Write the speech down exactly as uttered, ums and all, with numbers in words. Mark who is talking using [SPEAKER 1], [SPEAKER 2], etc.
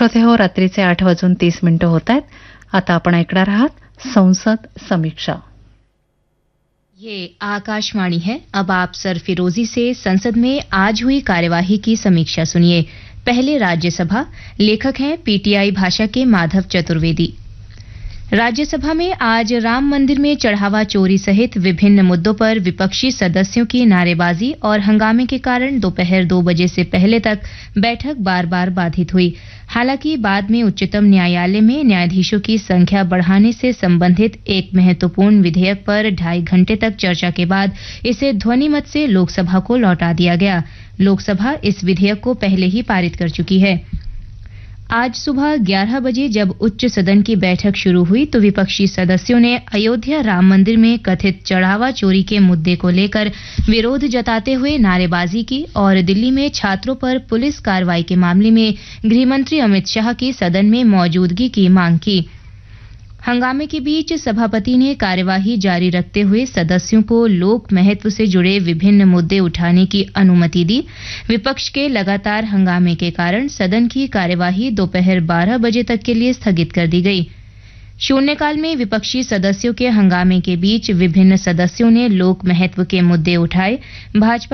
[SPEAKER 1] श्रोते हो, रात्रीचे आठ वाजून तीस मिनिटं होत आहेत. आता आपण ऐकणार आहात संसद समीक्षा.
[SPEAKER 2] ये आकाशवाणी है. अब आप सरफिरोजी से संसद में आज हुई कार्यवाही की समीक्षा सुनिए. पहले राज्यसभा. लेखक हैं पीटीआई भाषा के माधव चतुर्वेदी. राज्यसभा में आज राम मंदिर में चढ़ावा चोरी सहित विभिन्न मुद्दों पर विपक्षी सदस्यों की नारेबाजी और हंगामे के कारण दोपहर दो बजे से पहले तक बैठक बार बार बाधित हुई. हालांकि बाद में उच्चतम न्यायालय में न्यायाधीशों की संख्या बढ़ाने से संबंधित एक महत्वपूर्ण विधेयक पर ढाई घंटे तक चर्चा के बाद इसे ध्वनिमत से लोकसभा को लौटा दिया गया. लोकसभा इस विधेयक को पहले ही पारित कर चुकी है. आज सुबह ग्यारह बजे जब उच्च सदन की बैठक शुरू हुई तो विपक्षी सदस्यों ने अयोध्या राम मंदिर में कथित चढ़ावा चोरी के मुद्दे को लेकर विरोध जताते हुए नारेबाजी की और दिल्ली में छात्रों पर पुलिस कार्रवाई के मामले में गृहमंत्री अमित शाह की सदन में मौजूदगी की मांग की. हंगामे के बीच सभापति ने कार्यवाही जारी रखते हुए सदस्यों को लोक महत्व से जुड़े विभिन्न मुद्दे उठाने की अनुमति दी. विपक्ष के लगातार हंगामे के कारण सदन की कार्यवाही दोपहर बारह बजे तक के लिए स्थगित कर दी गई. शून्यकाल में विपक्षी सदस्यों के हंगामे के बीच विभिन्न सदस्यों ने लोक महत्व के मुद्दे उठाए. भाजपा